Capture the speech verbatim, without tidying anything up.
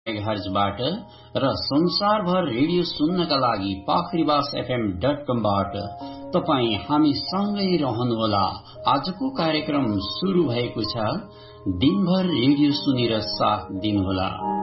मेगाहर्जबाट र संसारभर रेडियो सुन्नका लागि पाखरीबास एफएम डट कमबाट तपाई हामी सँगै रहनुहोला। आजको कार्यक्रम सुरु भएको छ। दिनभर रेडियो सुनेर साथ दिनुहोला।